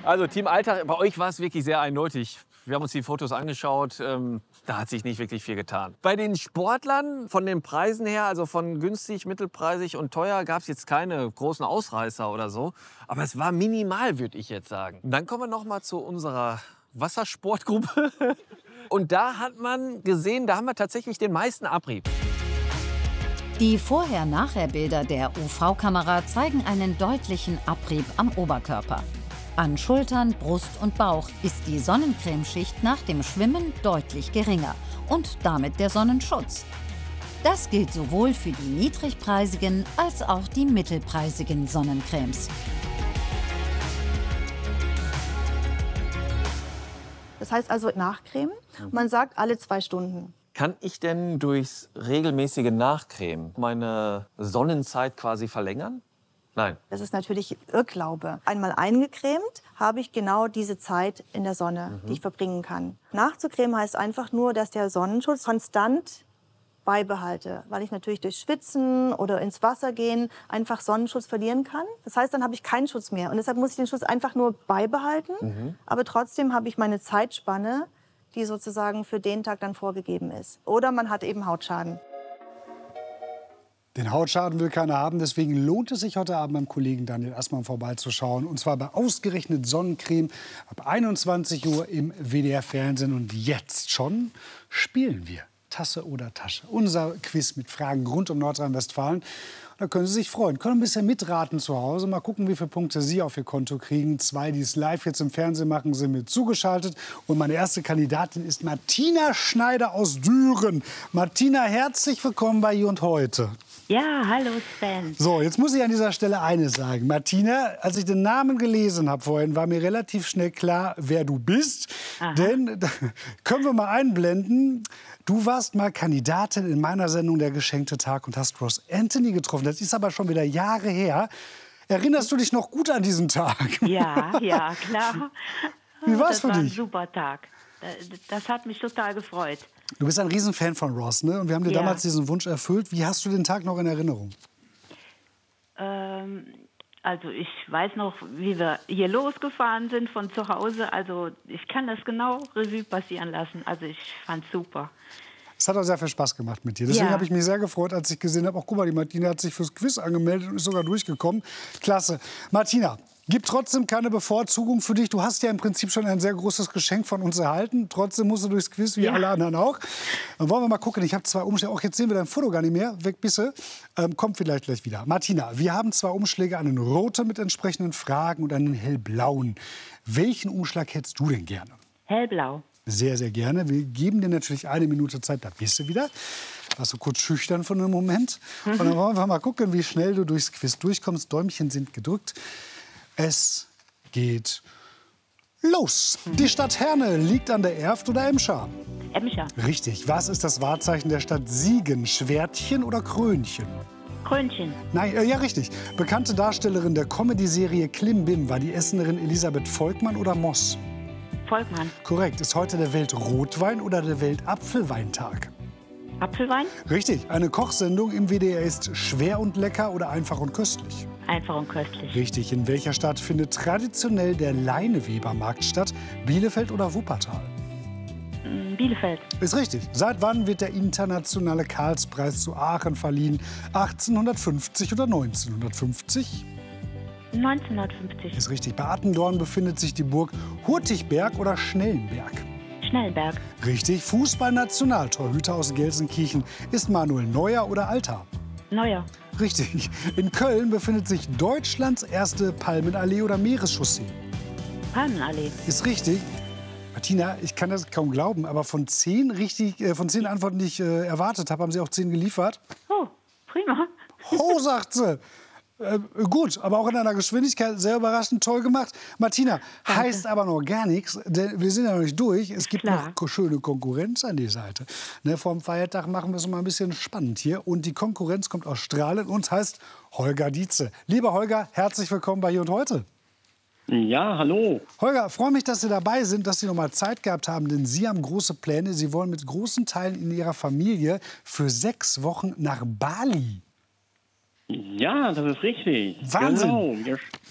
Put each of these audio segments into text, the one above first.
Also Team Alltag, bei euch war es wirklich sehr eindeutig. Wir haben uns die Fotos angeschaut, da hat sich nicht wirklich viel getan. Bei den Sportlern von den Preisen her, also von günstig, mittelpreisig und teuer, gab es jetzt keine großen Ausreißer oder so. Aber es war minimal, würde ich jetzt sagen. Und dann kommen wir noch mal zu unserer Wassersportgruppe. Und da hat man gesehen, da haben wir tatsächlich den meisten Abrieb. Die Vorher-Nachher-Bilder der UV-Kamera zeigen einen deutlichen Abrieb am Oberkörper. An Schultern, Brust und Bauch ist die Sonnencremeschicht nach dem Schwimmen deutlich geringer und damit der Sonnenschutz. Das gilt sowohl für die niedrigpreisigen als auch die mittelpreisigen Sonnencremes. Das heißt also nachcremen. Man sagt alle 2 Stunden. Kann ich denn durchs regelmäßige Nachcremen meine Sonnenzeit quasi verlängern? Nein. Das ist natürlich Irrglaube. Einmal eingecremt habe ich genau diese Zeit in der Sonne, die ich verbringen kann. Nachzucremen heißt einfach nur, dass der Sonnenschutz konstant beibehalte, weil ich natürlich durch Schwitzen oder ins Wasser gehen einfach Sonnenschutz verlieren kann. Das heißt, dann habe ich keinen Schutz mehr. Und deshalb muss ich den Schutz einfach nur beibehalten. Aber trotzdem habe ich meine Zeitspanne, die sozusagen für den Tag dann vorgegeben ist. Oder man hat eben Hautschaden. Den Hautschaden will keiner haben, deswegen lohnt es sich heute Abend beim Kollegen Daniel Assmann vorbeizuschauen. Und zwar bei ausgerechnet Sonnencreme ab 21 Uhr im WDR-Fernsehen. Und jetzt schon spielen wir Tasse oder Tasche. Unser Quiz mit Fragen rund um Nordrhein-Westfalen. Da können Sie sich freuen. Können ein bisschen mitraten zu Hause. Mal gucken, wie viele Punkte Sie auf Ihr Konto kriegen. 2, die es live jetzt im Fernsehen machen, sind mit zugeschaltet. Und meine erste Kandidatin ist Martina Schneider aus Düren. Martina, herzlich willkommen bei Hier und Heute. Ja, hallo Sven. So, jetzt muss ich an dieser Stelle eines sagen. Martina, als ich den Namen gelesen habe vorhin, war mir relativ schnell klar, wer du bist. Aha. Denn, können wir mal einblenden, du warst mal Kandidatin in meiner Sendung Der geschenkte Tag und hast Ross Anthony getroffen. Das ist aber schon wieder Jahre her. Erinnerst du dich noch gut an diesen Tag? Ja, ja, klar. Wie war's für dich? Das war ein super Tag. Das hat mich total gefreut. Du bist ein Riesenfan von Ross, ne? Und wir haben dir Ja. damals diesen Wunsch erfüllt. Wie hast du den Tag noch in Erinnerung? Also ich weiß noch, wie wir hier losgefahren sind von zu Hause. Also ich kann das genau Revue passieren lassen. Also ich fand's super. Es hat auch sehr viel Spaß gemacht mit dir. Deswegen Ja. habe ich mich sehr gefreut, als ich gesehen habe, ach guck mal, die Martina hat sich fürs Quiz angemeldet und ist sogar durchgekommen. Klasse. Martina, gibt trotzdem keine Bevorzugung für dich. Du hast ja im Prinzip schon ein sehr großes Geschenk von uns erhalten. Trotzdem musst du durchs Quiz, wie alle anderen auch. Dann wollen wir mal gucken. Ich habe 2 Umschläge. Auch jetzt sehen wir dein Foto gar nicht mehr. Weg bist du. Kommt vielleicht gleich wieder. Martina, wir haben 2 Umschläge, einen roten mit entsprechenden Fragen und einen hellblauen. Welchen Umschlag hättest du denn gerne? Hellblau. Sehr, sehr gerne. Wir geben dir natürlich 1 Minute Zeit, da bist du wieder. Warst du kurz schüchtern von einem Moment. Und dann wollen wir mal gucken, wie schnell du durchs Quiz durchkommst. Däumchen sind gedrückt. Es geht los. Die Stadt Herne liegt an der Erft oder Emscher? Emscher. Richtig. Was ist das Wahrzeichen der Stadt Siegen? Schwertchen oder Krönchen? Krönchen. Nein, ja richtig. Bekannte Darstellerin der Comedy-Serie Klimbim war die Essenerin Elisabeth Volkmann oder Moss? Volkmann. Korrekt. Ist heute der Weltrotwein- oder der Weltapfelweintag? Apfelwein. Richtig. Eine Kochsendung im WDR ist schwer und lecker oder einfach und köstlich? Einfach und köstlich. Richtig. In welcher Stadt findet traditionell der Leinewebermarkt statt? Bielefeld oder Wuppertal? Bielefeld. Ist richtig. Seit wann wird der internationale Karlspreis zu Aachen verliehen? 1850 oder 1950? 1950. Ist richtig. Bei Attendorn befindet sich die Burg Hurtigberg oder Schnellenberg? Schnellenberg. Richtig. Fußball-Nationaltorhüter aus Gelsenkirchen ist Manuel Neuer oder Alter? Neuer. Richtig. In Köln befindet sich Deutschlands erste Palmenallee oder Meereschaussee. Palmenallee. Ist richtig. Martina, ich kann das kaum glauben, aber von 10 Antworten, die ich erwartet habe, haben Sie auch 10 geliefert. Oh, prima. Oh, sagt sie. Gut, aber auch in einer Geschwindigkeit sehr überraschend toll gemacht. Martina, heißt aber noch gar nichts, denn wir sind ja noch nicht durch. Es gibt Klar. noch schöne Konkurrenz an die Seite. Ne, vorm Feiertag machen wir es mal ein bisschen spannend hier. Und die Konkurrenz kommt aus Strahlen und heißt Holger Dietze. Lieber Holger, herzlich willkommen bei Hier und Heute. Ja, hallo. Holger, freue mich, dass Sie dabei sind, dass Sie noch mal Zeit gehabt haben, denn Sie haben große Pläne. Sie wollen mit großen Teilen in Ihrer Familie für 6 Wochen nach Bali. Ja, das ist richtig. Wahnsinn. Genau.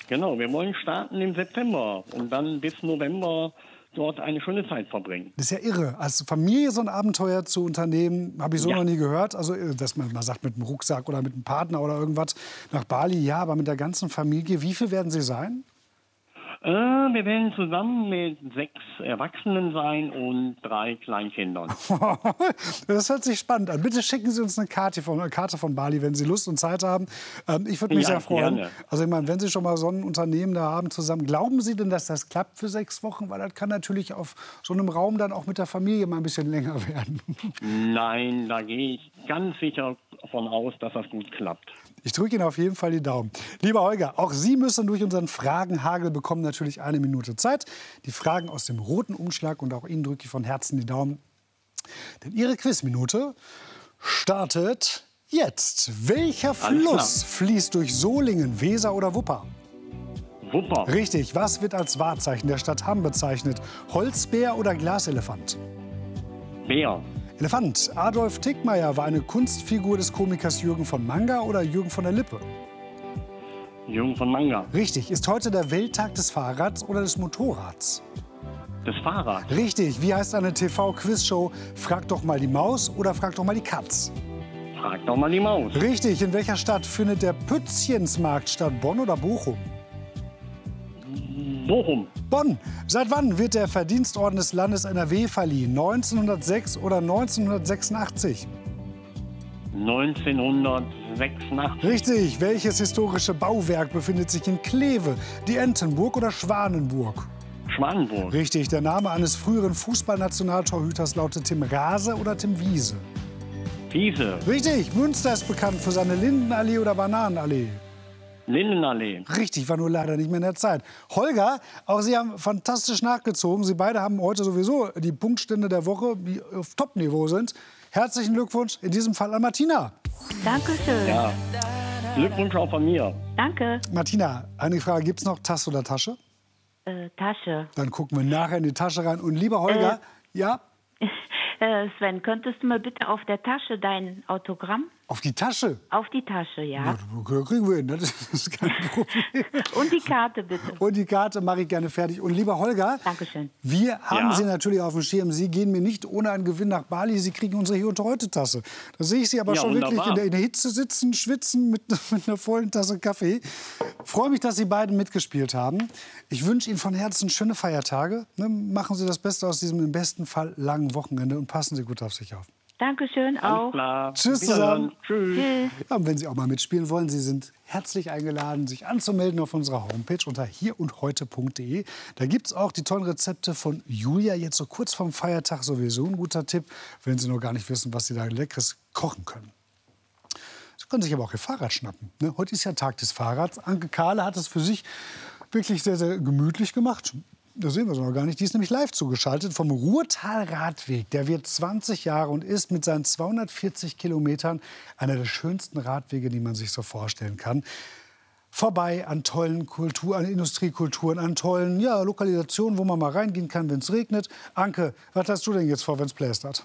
Genau, wir wollen starten im September und dann bis November dort eine schöne Zeit verbringen. Das ist ja irre. Als Familie so ein Abenteuer zu unternehmen, habe ich so Ja. noch nie gehört. Also, dass man mal sagt, mit einem Rucksack oder mit einem Partner oder irgendwas nach Bali, ja, aber mit der ganzen Familie. Wie viel werden Sie sein? Wir werden zusammen mit 6 Erwachsenen sein und 3 Kleinkindern. Das hört sich spannend an. Bitte schicken Sie uns eine Karte von Bali, wenn Sie Lust und Zeit haben. Ich würde mich Ja, sehr freuen. gerne. Also ich meine, wenn Sie schon mal so ein Unternehmen da haben zusammen, glauben Sie denn, dass das klappt für 6 Wochen? Weil das kann natürlich auf so einem Raum dann auch mit der Familie mal ein bisschen länger werden. Nein, da gehe ich ganz sicher davon aus, dass das gut klappt. Ich drücke Ihnen auf jeden Fall die Daumen. Lieber Holger, auch Sie müssen durch unseren Fragenhagel bekommen natürlich 1 Minute Zeit. Die Fragen aus dem roten Umschlag und auch Ihnen drücke ich von Herzen die Daumen. Denn Ihre Quizminute startet jetzt. Welcher Alles klar. Fluss fließt durch Solingen, Weser oder Wupper? Super. Richtig. Was wird als Wahrzeichen der Stadt Hamm bezeichnet? Holzbär oder Glaselefant? Bär. Elefant. Adolf Tickmeyer war eine Kunstfigur des Komikers Jürgen von Manga oder Jürgen von der Lippe? Jürgen von Manga. Richtig. Ist heute der Welttag des Fahrrads oder des Motorrads? Das Fahrrad. Richtig. Wie heißt eine TV-Quizshow? Frag doch mal die Maus oder frag doch mal die Katz? Frag doch mal die Maus. Richtig. In welcher Stadt findet der Pützchensmarkt statt? Bonn oder Bochum? Bochum. Bonn. Seit wann wird der Verdienstorden des Landes NRW verliehen? 1906 oder 1986? 1986. Richtig. Welches historische Bauwerk befindet sich in Kleve? Die Entenburg oder Schwanenburg? Schwanenburg. Richtig. Der Name eines früheren Fußballnationaltorhüters lautet Tim Rase oder Tim Wiese? Wiese. Richtig. Münster ist bekannt für seine Lindenallee oder Bananenallee? Lindenallee. Richtig, war nur leider nicht mehr in der Zeit. Holger, auch Sie haben fantastisch nachgezogen. Sie beide haben heute sowieso die Punktstände der Woche, die auf Top-Niveau sind. Herzlichen Glückwunsch, in diesem Fall an Martina. Dankeschön. Ja. Glückwunsch auch von mir. Danke. Martina, eine Frage, gibt es noch Tasse oder Tasche? Tasche. Dann gucken wir nachher in die Tasche rein. Und lieber Holger, ja, Sven, könntest du mir bitte auf der Tasche dein Autogramm? auf die Tasche. Auf die Tasche, ja. Da kriegen wir hin, das ist kein Problem. Und die Karte bitte. Und die Karte mache ich gerne fertig. Und lieber Holger, Dankeschön. wir haben Ja. Sie natürlich auf dem Schirm. Sie gehen mir nicht ohne einen Gewinn nach Bali. Sie kriegen unsere Hier und Heute Tasse. Da sehe ich Sie aber Ja, schon wirklich wunderbar. in der Hitze sitzen, schwitzen mit einer vollen Tasse Kaffee. Freue mich, dass Sie beiden mitgespielt haben. Ich wünsche Ihnen von Herzen schöne Feiertage. Ne? Machen Sie das Beste aus diesem im besten Fall langen Wochenende und passen Sie gut auf sich auf. Dankeschön Alles auch. klar. Tschüss Wiederhören. zusammen. Tschüss. Ja, und wenn Sie auch mal mitspielen wollen, Sie sind herzlich eingeladen, sich anzumelden auf unserer Homepage unter hierundheute.de. Da gibt es auch die tollen Rezepte von Julia. Jetzt so kurz vorm Feiertag sowieso ein guter Tipp, wenn Sie noch gar nicht wissen, was Sie da Leckeres kochen können. Sie können sich aber auch Ihr Fahrrad schnappen. Ne? Heute ist ja Tag des Fahrrads. Anke Kahle hat es für sich wirklich sehr, sehr gemütlich gemacht. Das sehen wir so noch gar nicht. Die ist nämlich live zugeschaltet vom Ruhrtal-Radweg. Der wird 20 Jahre und ist mit seinen 240 Kilometern einer der schönsten Radwege, die man sich so vorstellen kann. Vorbei an tollen an Industriekulturen, an tollen Lokalisationen, wo man mal reingehen kann, wenn es regnet. Anke, was hast du denn jetzt vor, wenn es plästert?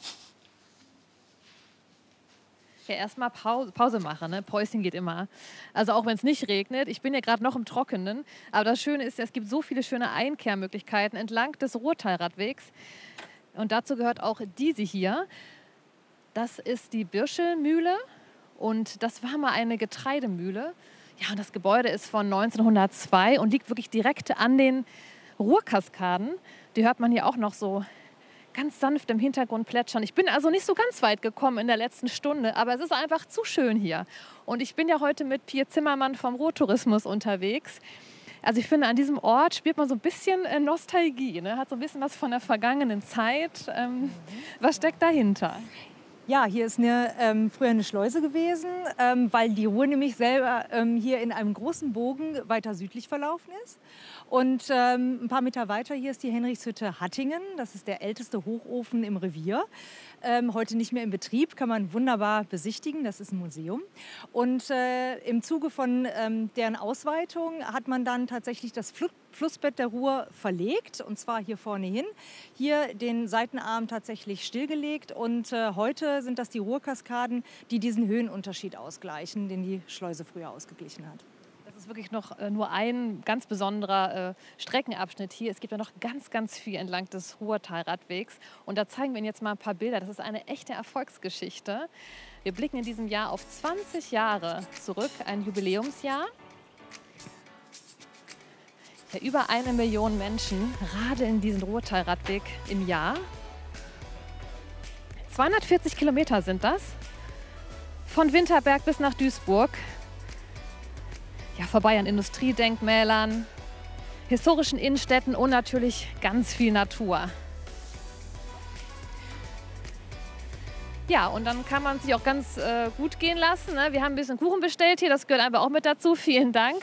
Ja, erstmal Pause machen, ne? Päuschen geht immer. Also auch wenn es nicht regnet. Ich bin ja gerade noch im Trockenen. Aber das Schöne ist, es gibt so viele schöne Einkehrmöglichkeiten entlang des Ruhrtalradwegs. Und dazu gehört auch diese hier. Das ist die Birschelmühle und das war mal eine Getreidemühle. Ja, und das Gebäude ist von 1902 und liegt wirklich direkt an den Ruhrkaskaden. Die hört man hier auch noch so ganz sanft im Hintergrund plätschern. Ich bin also nicht so ganz weit gekommen in der letzten Stunde, aber es ist einfach zu schön hier. Und ich bin ja heute mit Pia Zimmermann vom Ruhrtourismus unterwegs. Also ich finde, an diesem Ort spürt man so ein bisschen Nostalgie, ne? Hat so ein bisschen was von der vergangenen Zeit. Was steckt dahinter? Ja, hier ist früher eine Schleuse gewesen, weil die Ruhr nämlich selber hier in einem großen Bogen weiter südlich verlaufen ist. Und ein paar Meter weiter hier ist die Henrichshütte Hattingen. Das ist der älteste Hochofen im Revier. Heute nicht mehr in Betrieb, kann man wunderbar besichtigen. Das ist ein Museum. Und im Zuge von deren Ausweitung hat man dann tatsächlich das Flussbett der Ruhr verlegt, und zwar hier vorne hin. Hier den Seitenarm tatsächlich stillgelegt. Und heute sind das die Ruhrkaskaden, die diesen Höhenunterschied ausgleichen, den die Schleuse früher ausgeglichen hat. Das ist wirklich noch nur ein ganz besonderer Streckenabschnitt hier. Es gibt ja noch ganz, ganz viel entlang des Ruhrtalradwegs. Und da zeigen wir Ihnen jetzt mal ein paar Bilder. Das ist eine echte Erfolgsgeschichte. Wir blicken in diesem Jahr auf 20 Jahre zurück, ein Jubiläumsjahr. Ja, über 1 Million Menschen radeln diesen Ruhrtalradweg im Jahr. 240 Kilometer sind das. Von Winterberg bis nach Duisburg. Ja, vorbei an Industriedenkmälern, historischen Innenstädten und natürlich ganz viel Natur. Ja, und dann kann man es sich auch ganz gut gehen lassen. Ne? Wir haben ein bisschen Kuchen bestellt hier, das gehört einfach auch mit dazu. Vielen Dank.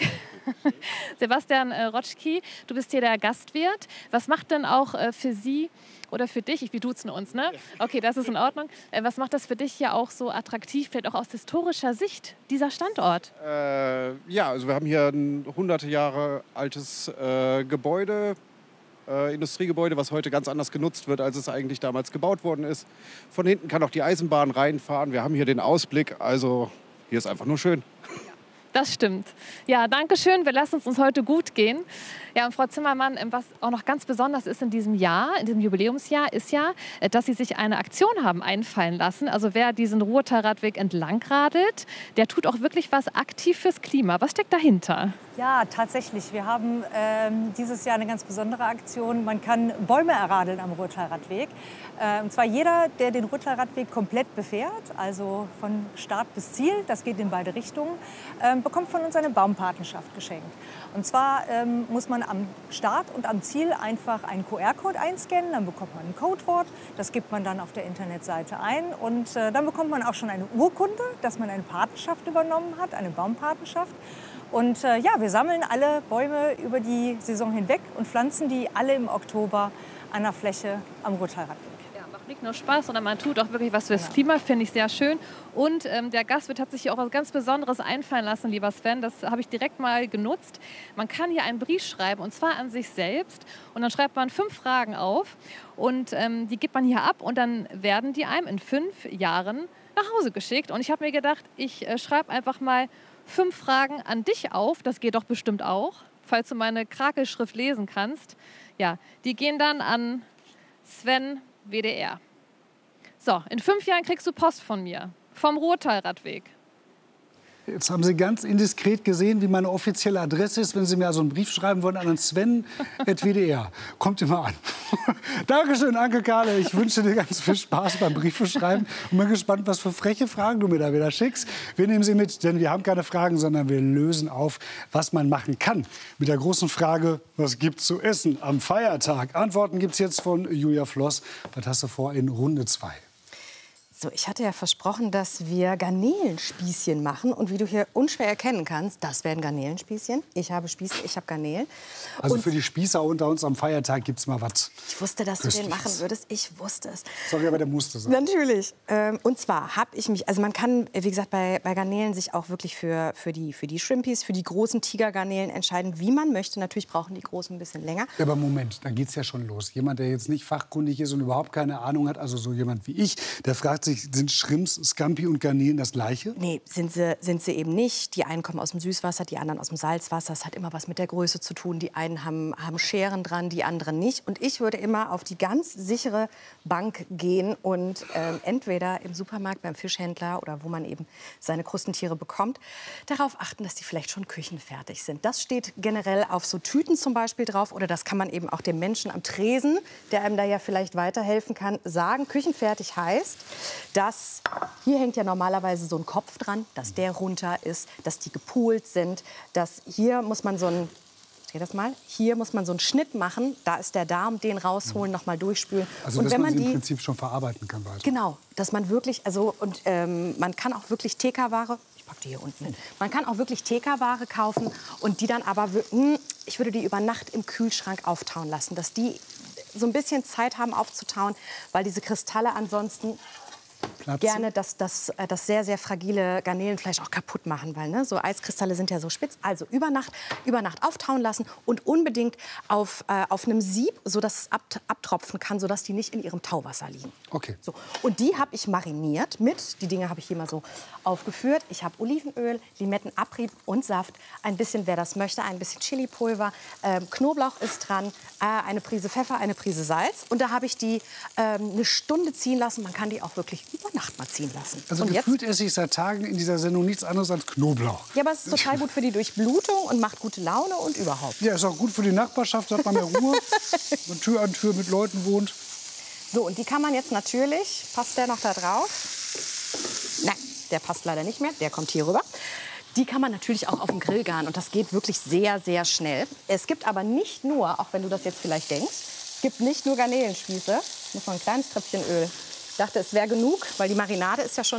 Sebastian Rotschki, du bist hier der Gastwirt. Was macht denn auch für Sie oder für dich, wir duzen uns, ne? Okay, das ist in Ordnung. Was macht das für dich hier auch so attraktiv, vielleicht auch aus historischer Sicht, dieser Standort? Ja, also wir haben hier ein 100 Jahre altes Gebäude, Industriegebäude, was heute ganz anders genutzt wird, als es eigentlich damals gebaut worden ist. Von hinten kann auch die Eisenbahn reinfahren. Wir haben hier den Ausblick, also hier ist einfach nur schön. Das stimmt. Ja, danke schön. Wir lassen es uns heute gut gehen. Ja, und Frau Zimmermann, was auch noch ganz besonders ist in diesem Jahr, in diesem Jubiläumsjahr, ist ja, dass Sie sich eine Aktion haben einfallen lassen. Also wer diesen Ruhrtalradweg entlang radelt, der tut auch wirklich was aktiv fürs Klima. Was steckt dahinter? Ja, tatsächlich. Wir haben dieses Jahr eine ganz besondere Aktion. Man kann Bäume erradeln am Ruhrtalradweg. Und zwar jeder, der den Ruhrtalradweg komplett befährt, also von Start bis Ziel, das geht in beide Richtungen, bekommt von uns eine Baumpatenschaft geschenkt. Und zwar muss man am Start und am Ziel einfach einen QR-Code einscannen, dann bekommt man ein Codewort, das gibt man dann auf der Internetseite ein und dann bekommt man auch schon eine Urkunde, dass man eine Patenschaft übernommen hat, eine Baumpatenschaft. Und ja, wir sammeln alle Bäume über die Saison hinweg und pflanzen die alle im Oktober an der Fläche am Ruhrtalradweg. Nicht nur Spaß, sondern man tut auch wirklich was fürs Klima, finde ich sehr schön. Und der Gastwirt hat sich hier auch was ganz Besonderes einfallen lassen, lieber Sven. Das habe ich direkt mal genutzt. Man kann hier einen Brief schreiben, und zwar an sich selbst. Und dann schreibt man 5 Fragen auf und die gibt man hier ab. Und dann werden die einem in 5 Jahren nach Hause geschickt. Und ich habe mir gedacht, ich schreibe einfach mal 5 Fragen an dich auf. Das geht doch bestimmt auch, falls du meine Krakelschrift lesen kannst. Ja, die gehen dann an Sven WDR. So, in 5 Jahren kriegst du Post von mir, vom Ruhrtalradweg. Jetzt haben Sie ganz indiskret gesehen, wie meine offizielle Adresse ist, wenn Sie mir also einen Brief schreiben wollen an Sven@WDR. Kommt immer an. Dankeschön, Anke Kahle. Ich wünsche dir ganz viel Spaß beim Briefeschreiben und bin gespannt, was für freche Fragen du mir da wieder schickst. Wir nehmen sie mit, denn wir haben keine Fragen, sondern wir lösen auf, was man machen kann. Mit der großen Frage, was gibt's zu essen am Feiertag? Antworten gibt's jetzt von Julia Floss. Was hast du vor in Runde 2? So, ich hatte ja versprochen, dass wir Garnelenspießchen machen. Und wie du hier unschwer erkennen kannst, das werden Garnelenspießchen. Ich habe Spieße, ich habe Garnelen. Also für die Spießer unter uns am Feiertag gibt's mal was. Ich wusste, dass du den machen würdest. Ich wusste es. Sorry, aber der musste sein. Natürlich. Und zwar habe ich mich, also man kann, wie gesagt, bei Garnelen sich auch wirklich für die Shrimpies, für die großen Tigergarnelen entscheiden, wie man möchte. Natürlich brauchen die großen ein bisschen länger. Ja, aber Moment, da geht's ja schon los. Jemand, der jetzt nicht fachkundig ist und überhaupt keine Ahnung hat, also so jemand wie ich, der fragt sich, sind Shrimps, Scampi und Garnelen das Gleiche? Nee, sind sie eben nicht. Die einen kommen aus dem Süßwasser, die anderen aus dem Salzwasser. Es hat immer was mit der Größe zu tun. Die einen haben Scheren dran, die anderen nicht. Und ich würde immer auf die ganz sichere Bank gehen und entweder im Supermarkt beim Fischhändler oder wo man eben seine Krustentiere bekommt, darauf achten, dass die vielleicht schon küchenfertig sind. Das steht generell auf so Tüten zum Beispiel drauf. Oder das kann man eben auch dem Menschen am Tresen, der einem da ja vielleicht weiterhelfen kann, sagen. Küchenfertig heißt, dass hier hängt ja normalerweise so ein Kopf dran, dass der runter ist, dass die gepoolt sind, dass hier muss man so ein hier muss man so einen Schnitt machen, da ist der Darm, den rausholen, noch mal durchspülen. Also und dass wenn man man sie die im Prinzip schon verarbeiten kann weiter. Genau, dass man wirklich, also und man kann auch wirklich TK-Ware, ich packe die hier unten hin, man kann auch wirklich TK-Ware kaufen und die dann aber, ich würde die über Nacht im Kühlschrank auftauen lassen, dass die so ein bisschen Zeit haben aufzutauen, weil diese Kristalle ansonsten gerne das sehr, sehr fragile Garnelenfleisch auch kaputt machen, weil ne, so Eiskristalle sind ja so spitz. Also über Nacht auftauen lassen und unbedingt auf einem Sieb, sodass es abtropfen kann, sodass die nicht in ihrem Tauwasser liegen. Okay. So. Und die habe ich mariniert die Dinge habe ich hier mal so aufgeführt. Ich habe Olivenöl, Limettenabrieb und Saft, ein bisschen, wer das möchte, ein bisschen Chilipulver, Knoblauch ist dran, eine Prise Pfeffer, eine Prise Salz. Und da habe ich die eine Stunde ziehen lassen. Man kann die auch wirklich über Nacht mal ziehen lassen. Also und gefühlt esse ich seit Tagen in dieser Sendung nichts anderes als Knoblauch. Ja, aber es ist total gut für die Durchblutung und macht gute Laune und überhaupt. Ja, ist auch gut für die Nachbarschaft, hat man mehr Ruhe. Wenn Tür an Tür mit Leuten wohnt. So, und die kann man jetzt natürlich, passt der noch da drauf? Nein, der passt leider nicht mehr, der kommt hier rüber. Die kann man natürlich auch auf dem Grill garen und das geht wirklich sehr, sehr schnell. Es gibt aber nicht nur, auch wenn du das jetzt vielleicht denkst, es gibt nicht nur Garnelenspieße, muss noch ein kleines Tröpfchen Öl. Ich dachte, es wäre genug, weil die Marinade ist ja schon